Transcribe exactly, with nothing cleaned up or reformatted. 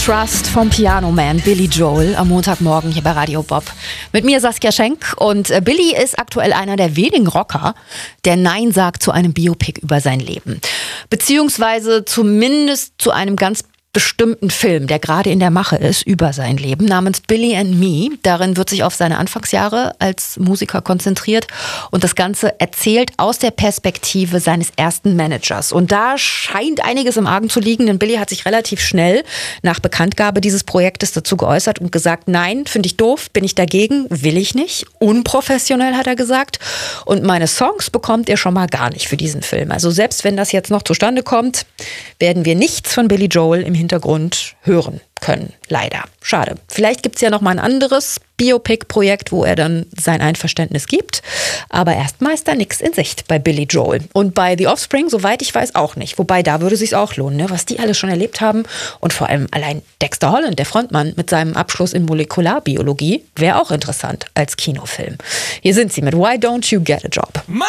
Trust vom Piano Man Billy Joel am Montagmorgen hier bei Radio Bob. Mit mir Saskia Schenk und Billy ist aktuell einer der wenigen Rocker, der Nein sagt zu einem Biopic über sein Leben. Beziehungsweise zumindest zu einem ganz bestimmten Film, der gerade in der Mache ist, über sein Leben, namens Billy and Me. Darin wird sich auf seine Anfangsjahre als Musiker konzentriert und das Ganze erzählt aus der Perspektive seines ersten Managers. Und da scheint einiges im Argen zu liegen, denn Billy hat sich relativ schnell nach Bekanntgabe dieses Projektes dazu geäußert und gesagt, nein, finde ich doof, bin ich dagegen, will ich nicht. Unprofessionell, hat er gesagt. Und meine Songs bekommt ihr schon mal gar nicht für diesen Film. Also selbst wenn das jetzt noch zustande kommt, werden wir nichts von Billy Joel im Hintergrund hören können. Leider. Schade. Vielleicht gibt es ja noch mal ein anderes Biopic-Projekt, wo er dann sein Einverständnis gibt. Aber erstmal ist da nichts in Sicht bei Billy Joel. Und bei The Offspring, soweit ich weiß, auch nicht. Wobei, da würde es sich auch lohnen, ne? Was die alles schon erlebt haben. Und vor allem allein Dexter Holland, der Frontmann, mit seinem Abschluss in Molekularbiologie, wäre auch interessant als Kinofilm. Hier sind sie mit Why Don't You Get a Job?